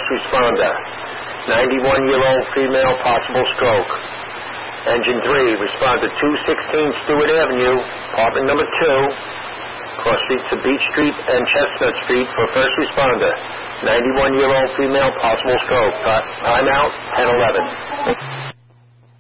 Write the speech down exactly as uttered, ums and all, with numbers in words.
responder. ninety-one-year-old female, possible stroke. Engine three, respond to two sixteen Stewart Avenue, apartment number two, cross streets of Beach Street and Chestnut Street for first responder. ninety-one-year-old female, possible stroke. Time out, ten eleven.